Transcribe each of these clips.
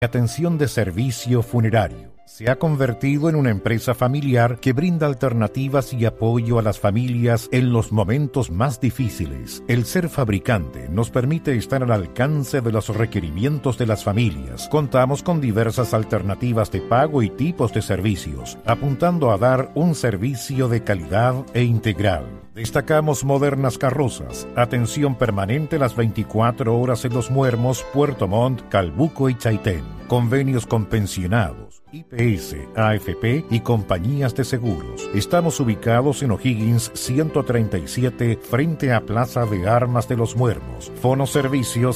Atención de servicio funerario. Se ha convertido en una empresa familiar que brinda alternativas y apoyo a las familias en los momentos más difíciles. El ser fabricante nos permite estar al alcance de los requerimientos de las familias. Contamos con diversas alternativas de pago y tipos de servicios, apuntando a dar un servicio de calidad e integral. Destacamos modernas carrozas, atención permanente las 24 horas en Los Muermos, Puerto Montt, Calbuco y Chaitén. Convenios con pensionados, IPS, AFP y compañías de seguros. Estamos ubicados en O'Higgins 137 frente a Plaza de Armas de Los Muermos. Fono servicio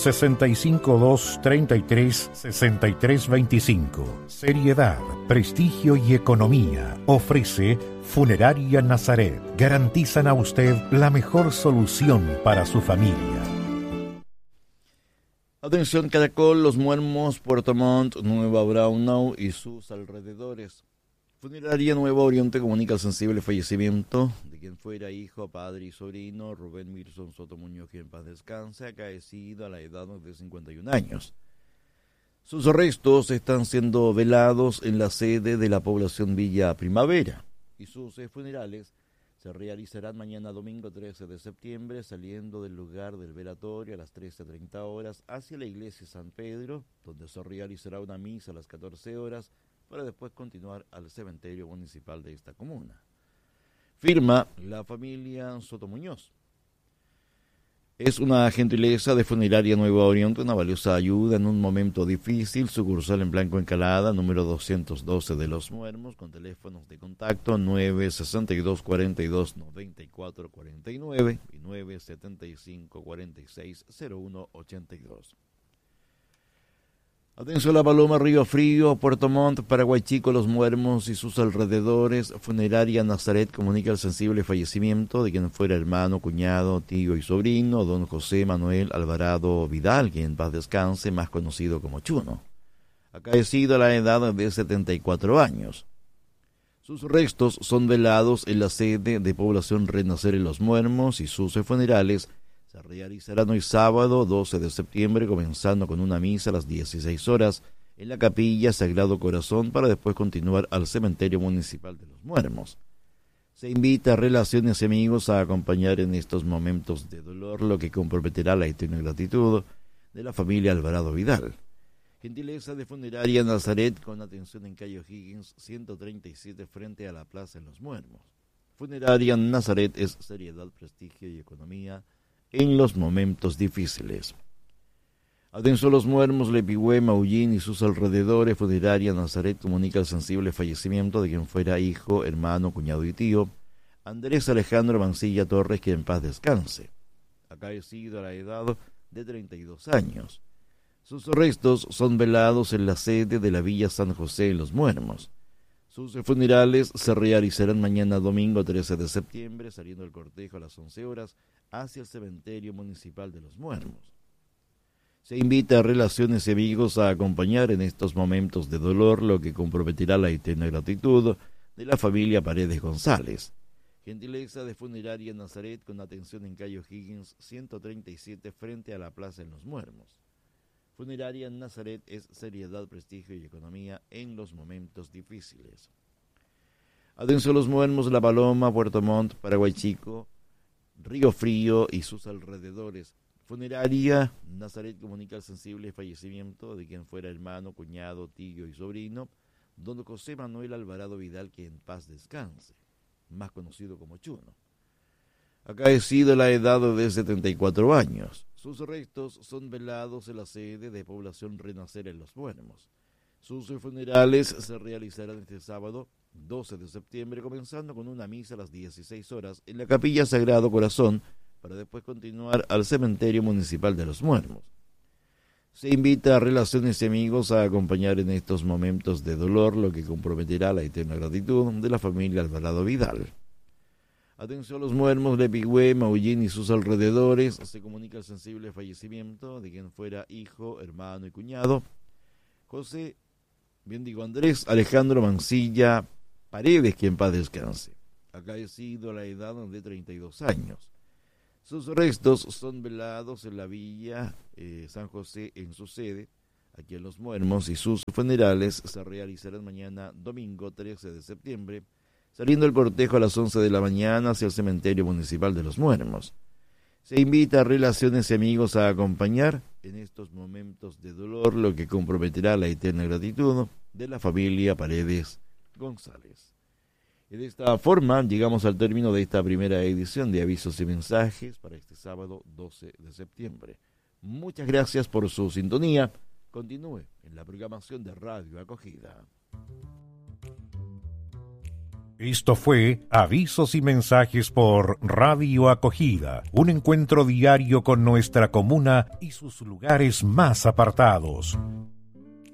652336325. Seriedad, prestigio y economía. Ofrece Funeraria Nazaret. Garantizan a usted la mejor solución para su familia. Atención Caracol, Los Muermos, Puerto Montt, Nueva Braunau y sus alrededores. Funeraria Nueva Oriente comunica el sensible fallecimiento de quien fuera hijo, padre y sobrino Rubén Mirson Soto Muñoz, quien en paz descanse, acaecido a la edad de 51 años. Sus restos están siendo velados en la sede de la población Villa Primavera y sus funerales se realizarán mañana domingo 13 de septiembre, saliendo del lugar del velatorio a las 13:30 horas hacia la iglesia San Pedro, donde se realizará una misa a las 14 horas, para después continuar al cementerio municipal de esta comuna. Firma la familia Soto Muñoz. Es una gentileza de Funeraria Nueva Oriente, una valiosa ayuda en un momento difícil. Sucursal en Blanco Encalada, número 212 de Los Muermos, con teléfonos de contacto 962-42-94-49 y 975-46-0182. Atención La Paloma, Río Frío, Puerto Montt, Paraguay Chico, Los Muermos y sus alrededores. Funeraria Nazaret comunica el sensible fallecimiento de quien fuera hermano, cuñado, tío y sobrino, don José Manuel Alvarado Vidal, quien en paz descanse, más conocido como Chuno, acaecido a la edad de 74 años. Sus restos son velados en la sede de población Renacer en Los Muermos y sus funerales se realizarán hoy sábado 12 de septiembre, comenzando con una misa a las 16 horas en la capilla Sagrado Corazón, para después continuar al cementerio municipal de Los Muermos. Se invita a relaciones y amigos a acompañar en estos momentos de dolor, lo que comprometerá la eterna gratitud de la familia Alvarado Vidal. Gentileza de Funeraria Nazaret, con atención en calle O'Higgins 137 frente a la plaza en Los Muermos. Funeraria Nazaret es seriedad, prestigio y economía en los momentos difíciles. Atención Los Muermos, Lepigüé, Maullín y sus alrededores. Funeraria Nazaret comunica el sensible fallecimiento de quien fuera hijo, hermano, cuñado y tío Andrés Alejandro Mancilla Torres, que en paz descanse, acaecido a la edad de 32 años. Sus restos son velados en la sede de la Villa San José en Los Muermos. Sus funerales se realizarán mañana domingo 13 de septiembre, saliendo el cortejo a las 11 horas hacia el cementerio municipal de Los Muermos. Se invita a relaciones y amigos a acompañar en estos momentos de dolor, lo que comprometerá la eterna gratitud de la familia Paredes González. Gentileza de Funeraria Nazaret, con atención en calle O'Higgins 137 frente a la plaza en Los Muermos. Funeraria Nazaret es seriedad, prestigio y economía en los momentos difíciles. Atención Los Muermos, La Paloma, Puerto Montt, Paraguay Chico, Río Frío y sus alrededores. Funeraria Nazaret comunica el sensible fallecimiento de quien fuera hermano, cuñado, tío y sobrino, don José Manuel Alvarado Vidal, que en paz descanse, más conocido como Chuno, acaecido a la edad de 74 años. Sus restos son velados en la sede de población Renacer en Los Muermos. Sus funerales se realizarán este sábado 12 de septiembre, comenzando con una misa a las 16 horas en la capilla Sagrado Corazón, para después continuar al cementerio municipal de Los Muermos. Se invita a relaciones y amigos a acompañar en estos momentos de dolor, lo que comprometerá la eterna gratitud de la familia Alvarado Vidal. Atención Los Muermos, Lepigüé, Maullín y sus alrededores. Se comunica el sensible fallecimiento de quien fuera hijo, hermano y cuñado Andrés Alejandro Mancilla Paredes, que en paz descanse, acaecido a la edad de 32 años. Sus restos son velados en la Villa San José en su sede, aquí en Los Muermos, y sus funerales se realizarán mañana domingo 13 de septiembre, saliendo el cortejo a las 11 de la mañana hacia el cementerio municipal de Los Muermos. Se invita a relaciones y amigos a acompañar en estos momentos de dolor, lo que comprometerá la eterna gratitud de la familia Paredes González. Y de esta forma llegamos al término de esta primera edición de Avisos y Mensajes para este sábado 12 de septiembre. Muchas gracias por su sintonía. Continúe en la programación de Radio Acogida. Esto fue Avisos y Mensajes por Radio Acogida, un encuentro diario con nuestra comuna y sus lugares más apartados.